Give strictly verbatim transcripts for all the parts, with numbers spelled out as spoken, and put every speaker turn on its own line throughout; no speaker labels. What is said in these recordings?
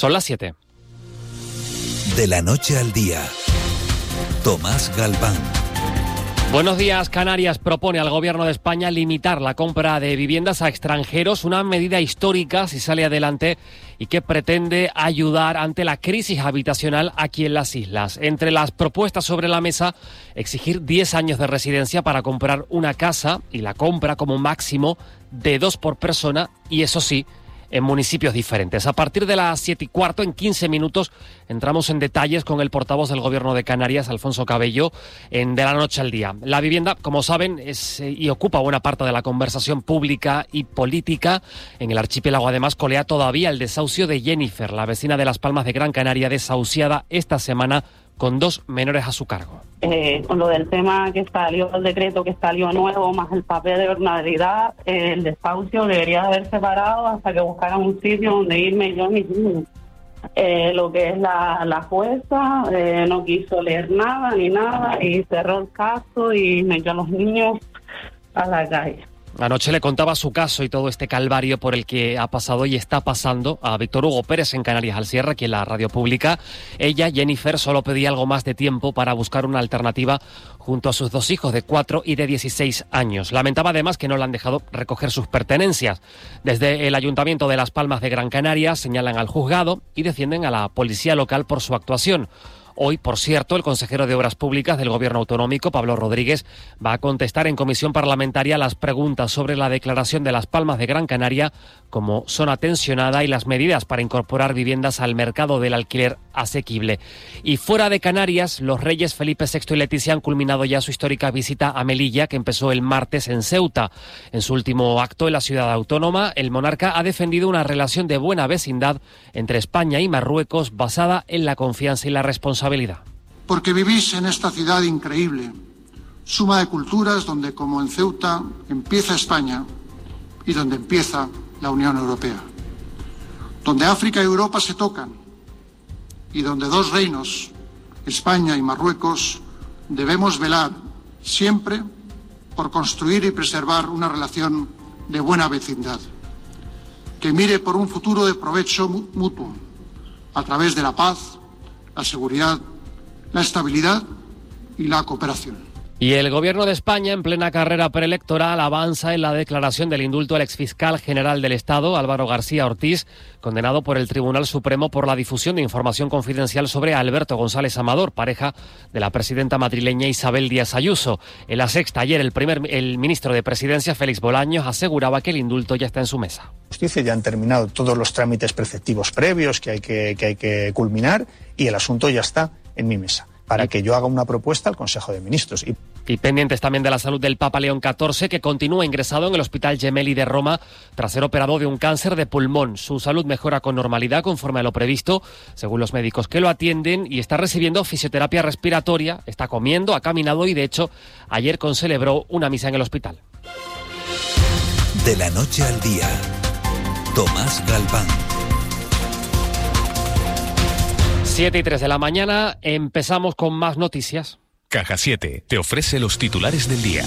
Son las siete.
De la noche al día, Tomás Galván.
Buenos días. Canarias propone al Gobierno de España limitar la compra de viviendas a extranjeros, una medida histórica si sale adelante y que pretende ayudar ante la crisis habitacional aquí en las islas. Entre las propuestas sobre la mesa, exigir diez años de residencia para comprar una casa y la compra como máximo de dos por persona, y eso sí, en municipios diferentes. A partir de las siete y cuarto, en quince minutos, entramos en detalles con el portavoz del Gobierno de Canarias, Alfonso Cabello, en De la Noche al Día. La vivienda, como saben, es y ocupa buena parte de la conversación pública y política. En el archipiélago, además, colea todavía el desahucio de Jennifer, la vecina de Las Palmas de Gran Canaria, desahuciada esta semana con dos menores a su cargo.
Eh, con lo del tema que salió, el decreto que salió nuevo, más el papel de ordinariedad, eh, el desahucio debería haber separado hasta que buscaran un sitio donde irme yo y mis niños. Eh, lo que es la, la jueza eh, no quiso leer nada ni nada y cerró el caso y metió a los niños a la calle.
Anoche le contaba su caso y todo este calvario por el que ha pasado y está pasando a Víctor Hugo Pérez en Canarias al Sierra, aquí en la radio pública. Ella, Jennifer, solo pedía algo más de tiempo para buscar una alternativa junto a sus dos hijos de cuatro y de dieciséis años. Lamentaba además que no le han dejado recoger sus pertenencias. Desde el Ayuntamiento de Las Palmas de Gran Canaria señalan al juzgado y defienden a la policía local por su actuación. Hoy, por cierto, el consejero de Obras Públicas del Gobierno Autonómico, Pablo Rodríguez, va a contestar en comisión parlamentaria las preguntas sobre la declaración de Las Palmas de Gran Canaria como zona tensionada y las medidas para incorporar viviendas al mercado del alquiler asequible. Y fuera de Canarias, los reyes Felipe sexto y Leticia han culminado ya su histórica visita a Melilla, que empezó el martes en Ceuta. En su último acto en la ciudad autónoma, el monarca ha defendido una relación de buena vecindad entre España y Marruecos basada en la confianza y la responsabilidad.
Porque vivís en esta ciudad increíble, suma de culturas donde, como en Ceuta, empieza España y donde empieza la Unión Europea. Donde África y Europa se tocan y donde dos reinos, España y Marruecos, debemos velar siempre por construir y preservar una relación de buena vecindad, que mire por un futuro de provecho mutuo, a través de la paz, la seguridad, la estabilidad y la cooperación.
Y el Gobierno de España, en plena carrera preelectoral, avanza en la declaración del indulto al exfiscal general del Estado, Álvaro García Ortiz, condenado por el Tribunal Supremo por la difusión de información confidencial sobre Alberto González Amador, pareja de la presidenta madrileña Isabel Díaz Ayuso. En La Sexta, ayer, el, primer, el ministro de Presidencia, Félix Bolaños, aseguraba que el indulto ya está en su mesa.
Justicia ya han terminado todos los trámites preceptivos previos que hay que, que hay que culminar y el asunto ya está en mi mesa, para que yo haga una propuesta al Consejo de Ministros. Y,
y pendientes también de la salud del Papa León catorce, que continúa ingresado en el Hospital Gemelli de Roma tras ser operado de un cáncer de pulmón. Su salud mejora con normalidad conforme a lo previsto, según los médicos que lo atienden, y está recibiendo fisioterapia respiratoria, está comiendo, ha caminado y, de hecho, ayer concelebró una misa en el hospital.
De la noche al día, Tomás Galván.
siete y tres de la mañana, empezamos con más noticias.
Caja siete te ofrece los titulares del día.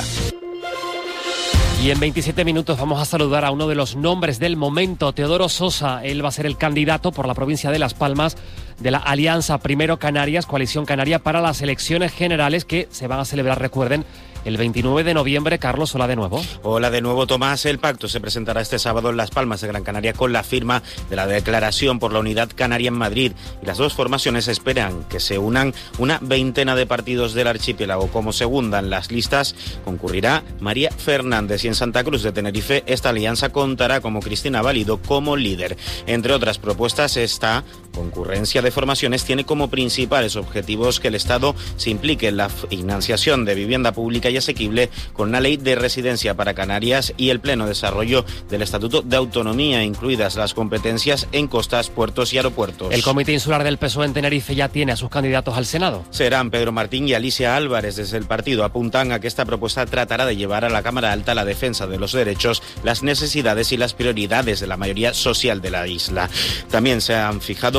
Y en veintisiete minutos vamos a saludar a uno de los nombres del momento, Teodoro Sosa. Él va a ser el candidato por la provincia de Las Palmas de la Alianza Primero Canarias, Coalición Canaria, para las elecciones generales que se van a celebrar, recuerden, el veintinueve de noviembre. Carlos, hola de nuevo.
Hola de nuevo, Tomás. El pacto se presentará este sábado en Las Palmas de Gran Canaria con la firma de la Declaración por la Unidad Canaria en Madrid. Y las dos formaciones esperan que se unan una veintena de partidos del archipiélago. Como segunda en las listas concurrirá María Fernández, y en Santa Cruz de Tenerife esta alianza contará como Cristina Válido como líder. Entre otras propuestas, esta concurrencia de formaciones tiene como principales objetivos que el Estado se implique en la financiación de vivienda pública y asequible con una ley de residencia para Canarias y el pleno desarrollo del Estatuto de Autonomía, incluidas las competencias en costas, puertos y aeropuertos.
El Comité Insular del P S O E en Tenerife ya tiene a sus candidatos al Senado.
Serán Pedro Martín y Alicia Álvarez. Desde el partido apuntan a que esta propuesta tratará de llevar a la Cámara Alta la defensa de los derechos, las necesidades y las prioridades de la mayoría social de la isla. También se han fijado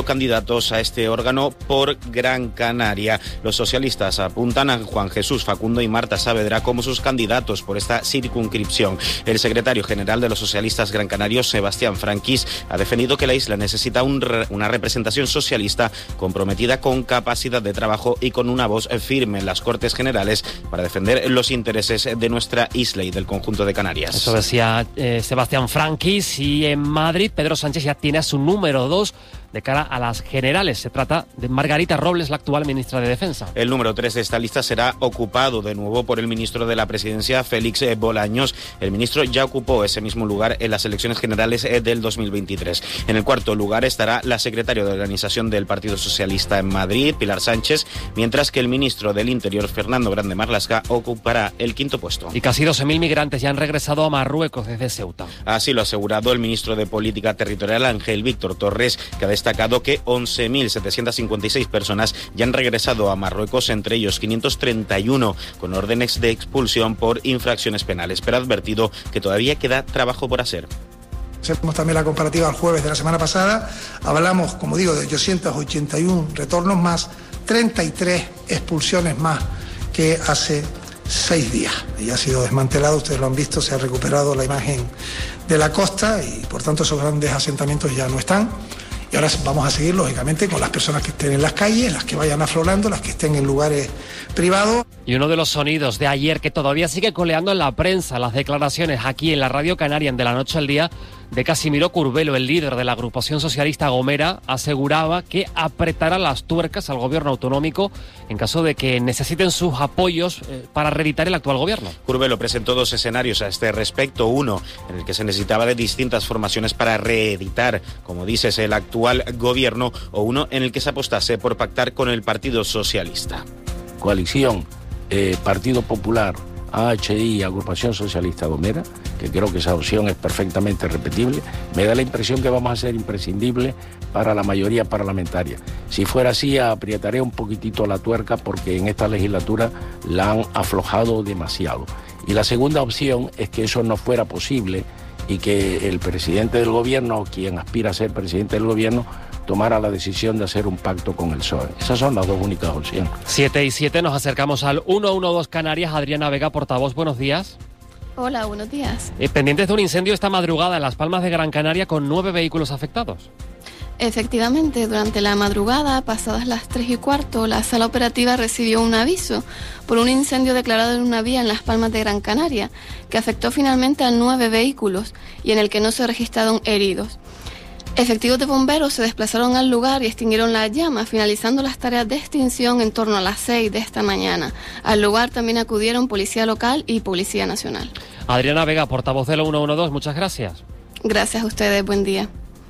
candidatos a este órgano por Gran Canaria. Los socialistas apuntan a Juan Jesús Facundo y Marta Saavedra como sus candidatos por esta circunscripción. El secretario general de los socialistas gran canarios, Sebastián Franquis, ha defendido que la isla necesita un re, una representación socialista comprometida con capacidad de trabajo y con una voz firme en las Cortes Generales para defender los intereses de nuestra isla y del conjunto de Canarias.
Eso decía eh, Sebastián Franquis, y en Madrid Pedro Sánchez ya tiene a su número dos de cara a las generales. Se trata de Margarita Robles, la actual ministra de Defensa.
El número tres de esta lista será ocupado de nuevo por el ministro de la Presidencia, Félix Bolaños. El ministro ya ocupó ese mismo lugar en las elecciones generales del dos mil veintitrés. En el cuarto lugar estará la secretaria de Organización del Partido Socialista en Madrid, Pilar Sánchez, mientras que el ministro del Interior, Fernando Grande Marlaska, ocupará el quinto puesto.
Y casi doce mil migrantes ya han regresado a Marruecos desde Ceuta.
Así lo ha asegurado el ministro de Política Territorial, Ángel Víctor Torres, que ha destacado que once mil setecientas cincuenta y seis personas ya han regresado a Marruecos, entre ellos quinientos treinta y uno con órdenes de expulsión por infracciones penales, pero ha advertido que todavía queda trabajo por hacer.
Hacemos también la comparativa el jueves de la semana pasada, hablamos, como digo, de ochocientos ochenta y uno retornos más, treinta y tres expulsiones más que hace seis días. Y ha sido desmantelado, ustedes lo han visto, se ha recuperado la imagen de la costa y por tanto esos grandes asentamientos ya no están. Y ahora vamos a seguir, lógicamente, con las personas que estén en las calles, las que vayan aflorando, las que estén en lugares privados.
Y uno de los sonidos de ayer que todavía sigue coleando en la prensa, las declaraciones aquí en la Radio Canaria en De la Noche al Día, de Casimiro Curbelo, el líder de la agrupación socialista Gomera, aseguraba que apretará las tuercas al gobierno autonómico en caso de que necesiten sus apoyos eh, para reeditar el actual gobierno.
Curbelo presentó dos escenarios a este respecto. Uno, en el que se necesitaba de distintas formaciones para reeditar, como dices, el actual gobierno, o uno en el que se apostase por pactar con el Partido Socialista.
Coalición, eh, Partido Popular, A H I, Agrupación Socialista Gomera, que creo que esa opción es perfectamente repetible. Me da la impresión que vamos a ser imprescindibles para la mayoría parlamentaria. Si fuera así, aprietaré un poquitito la tuerca porque en esta legislatura la han aflojado demasiado. Y la segunda opción es que eso no fuera posible y que el presidente del gobierno, quien aspira a ser presidente del gobierno, tomara la decisión de hacer un pacto con el P S O E. Esas son las dos únicas opciones.
siete y siete, nos acercamos al ciento doce Canarias. Adriana Vega, portavoz, buenos días.
Hola, buenos días.
Eh, pendientes de un incendio esta madrugada en Las Palmas de Gran Canaria con nueve vehículos afectados.
Efectivamente, durante la madrugada, pasadas las tres y cuarto, la sala operativa recibió un aviso por un incendio declarado en una vía en Las Palmas de Gran Canaria, que afectó finalmente a nueve vehículos y en el que no se registraron heridos. Efectivos de bomberos se desplazaron al lugar y extinguieron las llamas, finalizando las tareas de extinción en torno a las seis de esta mañana. Al lugar también acudieron Policía Local y Policía Nacional.
Adriana Vega, portavoz de la ciento doce, muchas gracias.
Gracias a ustedes, buen día.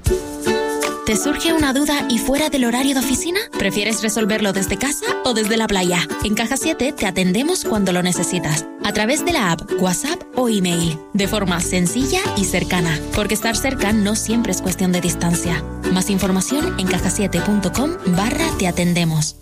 ¿Te surge una duda y fuera del horario de oficina? ¿Prefieres resolverlo desde casa o desde la playa? En Caja siete te atendemos cuando lo necesitas, a través de la app, WhatsApp o email, de forma sencilla y cercana, porque estar cerca no siempre es cuestión de distancia. Más información en caja siete punto com barra te atendemos.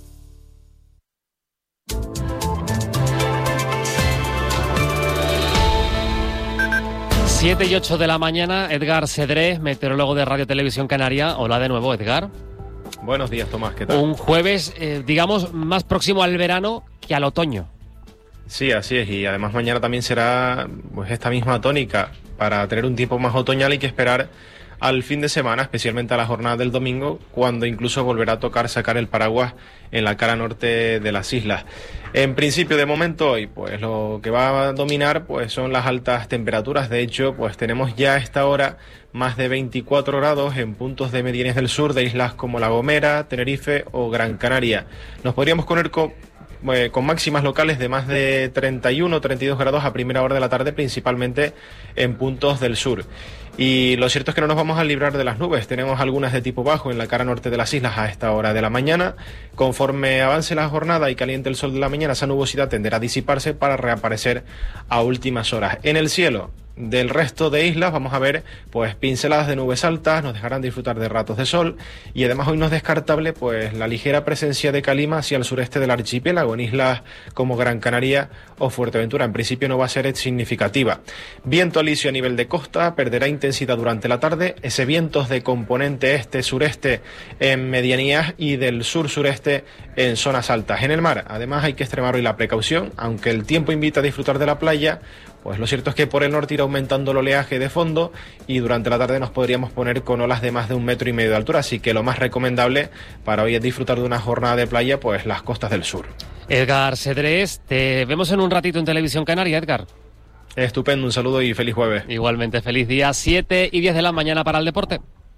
siete y ocho de la mañana, Edgar Cedrés, meteorólogo de Radio Televisión Canaria. Hola de nuevo, Edgar.
Buenos días, Tomás, ¿qué tal?
Un jueves, eh, digamos, más próximo al verano que al otoño.
Sí, así es, y además mañana también será pues esta misma tónica. Para tener un tiempo más otoñal hay que esperar al fin de semana, especialmente a la jornada del domingo, cuando incluso volverá a tocar sacar el paraguas en la cara norte de las islas. En principio, de momento hoy, pues lo que va a dominar pues son las altas temperaturas. De hecho, pues tenemos ya a esta hora más de veinticuatro grados en puntos de medianías del sur de islas como La Gomera, Tenerife o Gran Canaria. Nos podríamos poner con Eh, con máximas locales de más de treinta y uno, treinta y dos grados a primera hora de la tarde, principalmente en puntos del sur. Y lo cierto es que no nos vamos a librar de las nubes. Tenemos algunas de tipo bajo en la cara norte de las islas a esta hora de la mañana. Conforme avance la jornada y caliente el sol de la mañana, esa nubosidad tenderá a disiparse para reaparecer a últimas horas. En el cielo, Del resto de islas vamos a ver pues pinceladas de nubes altas, nos dejarán disfrutar de ratos de sol y además hoy no es descartable pues la ligera presencia de calima hacia el sureste del archipiélago, en islas como Gran Canaria o Fuerteventura. En principio no va a ser significativa. Viento alisio a nivel de costa, perderá intensidad durante la tarde, ese viento es de componente este-sureste en medianías y del sur-sureste en zonas altas. En el mar, además hay que extremar hoy la precaución, aunque el tiempo invita a disfrutar de la playa, pues lo cierto es que por el norte irá aumentando el oleaje de fondo y durante la tarde nos podríamos poner con olas de más de un metro y medio de altura, así que lo más recomendable para hoy es disfrutar de una jornada de playa, pues las costas del sur.
Edgar Cedrés, te vemos en un ratito en Televisión Canaria, Edgar.
Estupendo, un saludo y feliz jueves.
Igualmente, feliz día, siete y diez de la mañana para el deporte.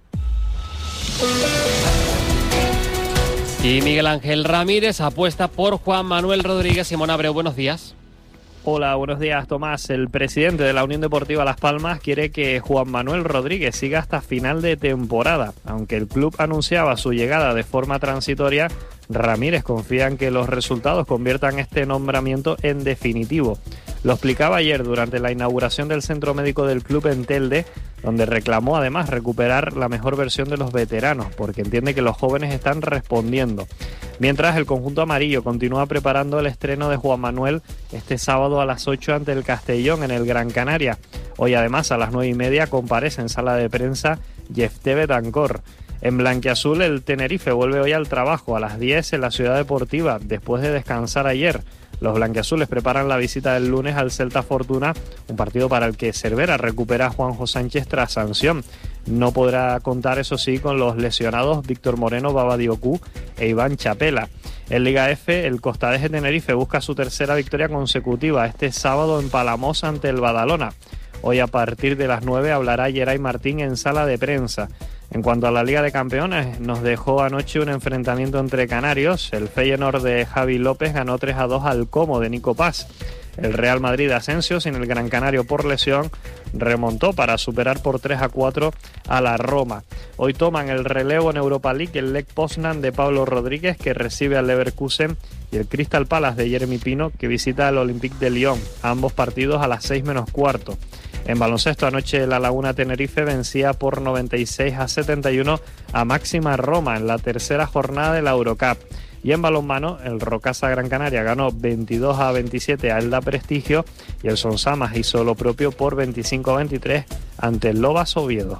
Y Miguel Ángel Ramírez apuesta por Juan Manuel Rodríguez. Simón Abreu, buenos días.
Hola, buenos días, Tomás. El presidente de la Unión Deportiva Las Palmas quiere que Juan Manuel Rodríguez siga hasta final de temporada. Aunque el club anunciaba su llegada de forma transitoria, Ramírez confía en que los resultados conviertan este nombramiento en definitivo. Lo explicaba ayer durante la inauguración del centro médico del club en Telde, donde reclamó además recuperar la mejor versión de los veteranos, porque entiende que los jóvenes están respondiendo. Mientras el conjunto amarillo continúa preparando el estreno de Juan Manuel este sábado a las ocho ante el Castellón en el Gran Canaria. Hoy además a las nueve y media comparece en sala de prensa Jefté Betancor. En blanquiazul el Tenerife vuelve hoy al trabajo a las diez en la Ciudad Deportiva, después de descansar ayer. Los blanquiazules preparan la visita del lunes al Celta Fortuna, un partido para el que Cervera recupera a Juanjo Sánchez tras sanción. No podrá contar, eso sí, con los lesionados Víctor Moreno, Baba Diocú e Iván Chapela. En Liga F, el Costadés Tenerife busca su tercera victoria consecutiva este sábado en Palamos ante el Badalona. Hoy a partir de las nueve hablará Geray Martín en sala de prensa. En cuanto a la Liga de Campeones, nos dejó anoche un enfrentamiento entre canarios. El Feyenoord de Javi López ganó tres a dos al Como de Nico Paz. El Real Madrid Asensio, sin el Gran Canario por lesión, remontó para superar por tres a cuatro a la Roma. Hoy toman el relevo en Europa League el Lech Poznan de Pablo Rodríguez, que recibe al Leverkusen, y el Crystal Palace de Jeremy Pino, que visita al Olympique de Lyon. Ambos partidos a las seis menos cuarto. En baloncesto, anoche la Laguna Tenerife vencía por noventa y seis a setenta y uno a Máxima Roma en la tercera jornada de la Eurocup. Y en balonmano, el Rocasa Gran Canaria ganó veintidós a veintisiete a Elda Prestigio y el Sonsamas hizo lo propio por veinticinco a veintitrés ante el Lobas Oviedo.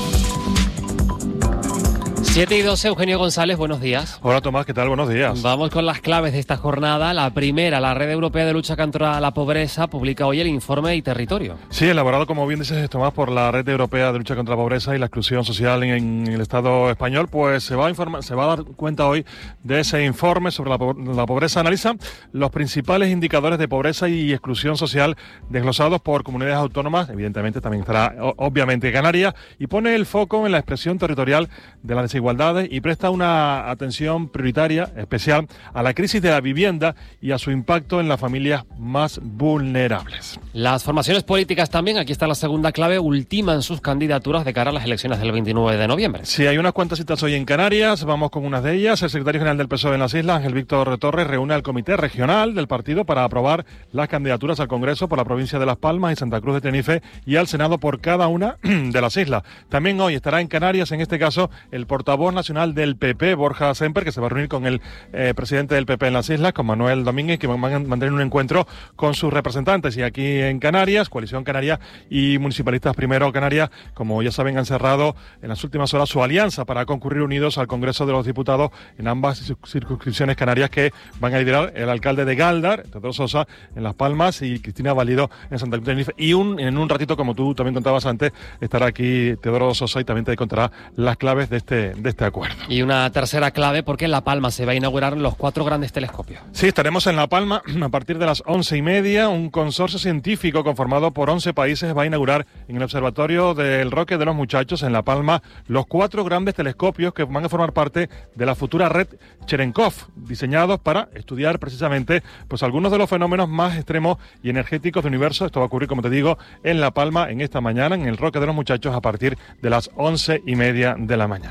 siete y doce, Eugenio González, buenos días.
Hola Tomás, ¿qué tal? Buenos días.
Vamos con las claves de esta jornada. La primera, la Red Europea de Lucha contra la Pobreza publica hoy el informe y territorio.
Sí, elaborado, como bien dices, Tomás, por la Red Europea de Lucha contra la Pobreza y la Exclusión Social en, en el Estado español, pues se va a informar, se va a dar cuenta hoy de ese informe sobre la, la pobreza. Analiza los principales indicadores de pobreza y exclusión social desglosados por comunidades autónomas, evidentemente también estará obviamente Canarias, y pone el foco en la expresión territorial de la desigualdad y presta una atención prioritaria, especial, a la crisis de la vivienda y a su impacto en las familias más vulnerables.
Las formaciones políticas también, aquí está la segunda clave, ultiman sus candidaturas de cara a las elecciones del veintinueve de noviembre.
Sí, hay unas cuantas citas hoy en Canarias, vamos con unas de ellas. El secretario general del P S O E en las islas, Ángel Víctor Torres, reúne al comité regional del partido para aprobar las candidaturas al Congreso por la provincia de Las Palmas y Santa Cruz de Tenerife y al Senado por cada una de las islas. También hoy estará en Canarias, en este caso, el portavoz nacional del P P, Borja Semper, que se va a reunir con el eh, presidente del P P en las islas, con Manuel Domínguez, que van a mantener un encuentro con sus representantes. Y aquí en Canarias, Coalición Canaria y Municipalistas Primero Canarias, como ya saben, han cerrado en las últimas horas su alianza para concurrir unidos al Congreso de los Diputados en ambas circunscripciones canarias que van a liderar el alcalde de Gáldar, Teodoro Sosa, en Las Palmas, y Cristina Valido en Santa Cruz de Tenerife. Y un, en un ratito, como tú también contabas antes, estará aquí Teodoro Sosa y también te contará las claves de este de este acuerdo.
Y una tercera clave, porque en La Palma se va a inaugurar los cuatro grandes telescopios.
Sí, estaremos en La Palma a partir de las once y media. Un consorcio científico conformado por once países va a inaugurar en el Observatorio del Roque de los Muchachos en La Palma los cuatro grandes telescopios que van a formar parte de la futura red Cherenkov, diseñados para estudiar precisamente pues algunos de los fenómenos más extremos y energéticos del universo. Esto va a ocurrir, como te digo, en La Palma en esta mañana, en el Roque de los Muchachos, a partir de las once y media de la mañana.
Y media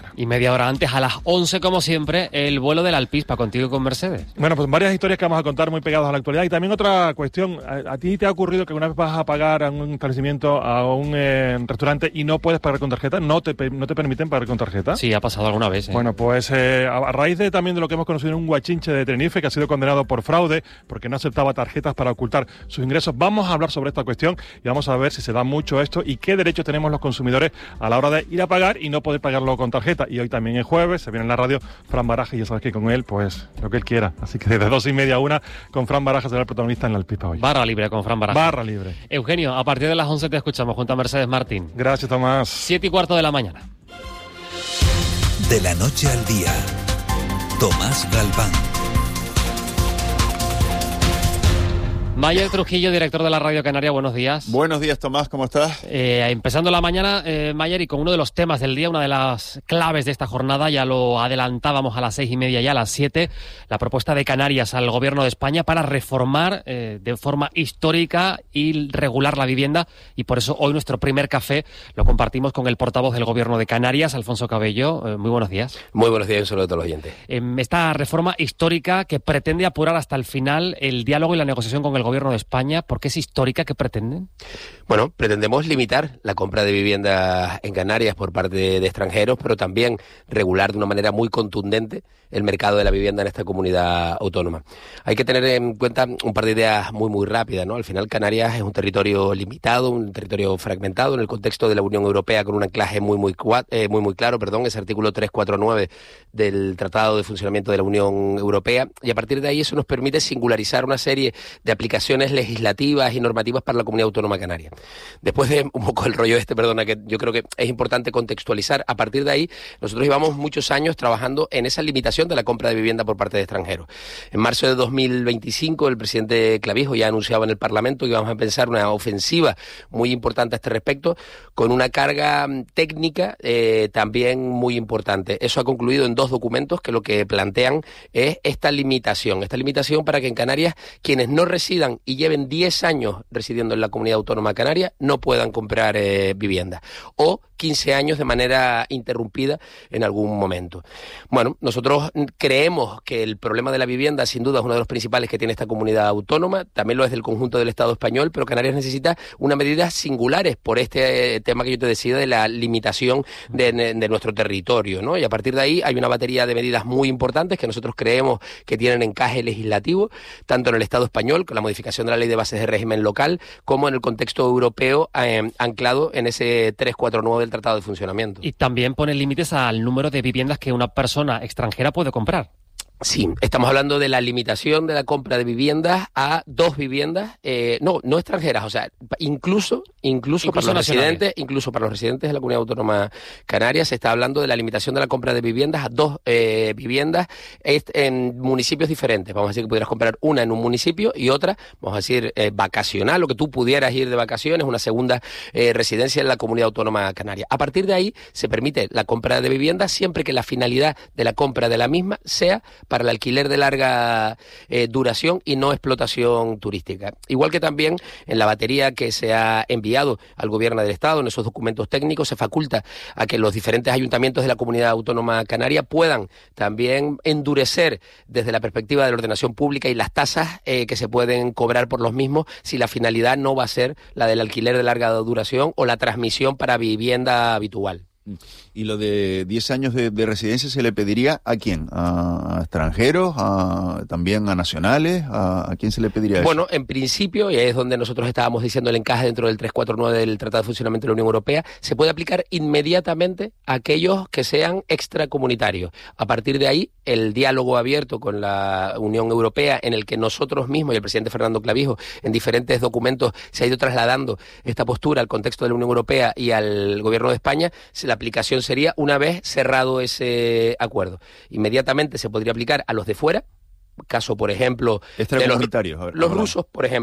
media hora antes, a las once, como siempre, el vuelo del Alpispa, contigo y con Mercedes.
Bueno, pues varias historias que vamos a contar muy pegadas a la actualidad. Y también otra cuestión, ¿a, a ti te ha ocurrido que una vez vas a pagar a un establecimiento, a un eh, restaurante y no puedes pagar con tarjeta? ¿No te, no te permiten pagar con tarjeta?
Sí, ha pasado alguna vez. ¿eh?
Bueno, pues eh, a, a raíz de también de lo que hemos conocido en un guachinche de Tenerife, que ha sido condenado por fraude, porque no aceptaba tarjetas para ocultar sus ingresos, vamos a hablar sobre esta cuestión y vamos a ver si se da mucho esto y qué derechos tenemos los consumidores a la hora de ir a pagar y no poder pagarlo con tarjeta. Y hoy también es jueves, se viene en la radio Fran Barajas y ya sabes que con él, pues lo que él quiera. Así que desde dos y media a una, con Fran Barajas será el protagonista en la Alpispa hoy.
Barra libre con Fran Barajas.
Barra libre.
Eugenio, a partir de las once te escuchamos junto a Mercedes Martín.
Gracias, Tomás.
Siete y cuarto de la mañana.
De la noche al día, Tomás Galván.
Mayer Trujillo, director de la Radio Canaria, buenos días.
Buenos días, Tomás, ¿cómo estás?
Eh, empezando la mañana, eh, Mayer, y con uno de los temas del día, una de las claves de esta jornada, ya lo adelantábamos a las seis y media, ya a las siete, la propuesta de Canarias al Gobierno de España para reformar eh, de forma histórica y regular la vivienda, y por eso hoy nuestro primer café lo compartimos con el portavoz del Gobierno de Canarias, Alfonso Cabello. Eh, muy buenos días.
Muy buenos días, un saludo a todos los oyentes.
Eh, esta reforma histórica que pretende apurar hasta el final el diálogo y la negociación con el Gobierno de España, ¿por qué es histórica? ¿Qué pretenden?
Bueno, pretendemos limitar la compra de viviendas en Canarias por parte de, de extranjeros, pero también regular de una manera muy contundente el mercado de la vivienda en esta comunidad autónoma. Hay que tener en cuenta un par de ideas muy, muy rápidas, ¿no? Al final, Canarias es un territorio limitado, un territorio fragmentado en el contexto de la Unión Europea con un anclaje muy, muy, eh, muy, muy claro, perdón, ese artículo trescientos cuarenta y nueve del Tratado de Funcionamiento de la Unión Europea, y a partir de ahí eso nos permite singularizar una serie de aplicaciones legislativas y normativas para la comunidad autónoma canaria. Después de un poco el rollo este, perdona, que yo creo que es importante contextualizar, a partir de ahí nosotros llevamos muchos años trabajando en esa limitación de la compra de vivienda por parte de extranjeros. En marzo de dos mil veinticinco el presidente Clavijo ya anunciaba en el Parlamento que íbamos a pensar una ofensiva muy importante a este respecto, con una carga técnica eh, también muy importante. Eso ha concluido en dos documentos que lo que plantean es esta limitación, esta limitación para que en Canarias quienes no residan y lleven diez años residiendo en la comunidad autónoma canaria no puedan comprar eh, vivienda, o quince años de manera interrumpida en algún momento. Bueno, nosotros creemos que el problema de la vivienda sin duda es uno de los principales que tiene esta comunidad autónoma, también lo es del conjunto del Estado español, pero Canarias necesita unas medidas singulares por este eh, tema que yo te decía de la limitación de, de nuestro territorio, ¿no? Y a partir de ahí hay una batería de medidas muy importantes que nosotros creemos que tienen encaje legislativo, tanto en el Estado español, con la modificación de la Ley de Bases de Régimen Local, como en el contexto europeo eh, anclado en ese trescientos cuarenta y nueve del Tratado de Funcionamiento.
Y también pone límites al número de viviendas que una persona extranjera puede comprar.
Sí, estamos hablando de la limitación de la compra de viviendas a dos viviendas, eh, no, no extranjeras, o sea, incluso, incluso, incluso para los nacionales. residentes, incluso para los residentes de la Comunidad Autónoma Canaria, se está hablando de la limitación de la compra de viviendas a dos eh, viviendas en municipios diferentes. Vamos a decir que pudieras comprar una en un municipio y otra, vamos a decir, eh, vacacional, o que tú pudieras ir de vacaciones, una segunda eh, residencia en la Comunidad Autónoma Canaria. A partir de ahí se permite la compra de viviendas siempre que la finalidad de la compra de la misma sea para el alquiler de larga eh, duración y no explotación turística. Igual que también en la batería que se ha enviado al Gobierno del Estado, en esos documentos técnicos, se faculta a que los diferentes ayuntamientos de la Comunidad Autónoma Canaria puedan también endurecer desde la perspectiva de la ordenación pública y las tasas eh, que se pueden cobrar por los mismos si la finalidad no va a ser la del alquiler de larga duración o la transmisión para vivienda habitual.
¿Y lo de diez años de, de residencia se le pediría a quién? ¿A extranjeros? A, ¿También a nacionales? ¿A, a quién se le pediría eso?
Bueno, en principio, y es donde nosotros estábamos diciendo el encaje dentro del trescientos cuarenta y nueve del Tratado de Funcionamiento de la Unión Europea, se puede aplicar inmediatamente a aquellos que sean extracomunitarios. A partir de ahí, el diálogo abierto con la Unión Europea, en el que nosotros mismos y el presidente Fernando Clavijo, en diferentes documentos, se ha ido trasladando esta postura al contexto de la Unión Europea y al Gobierno de España, se la aplicación sería una vez cerrado ese acuerdo. Inmediatamente se podría aplicar a los de fuera, caso, por ejemplo, de los, los rusos, por ejemplo.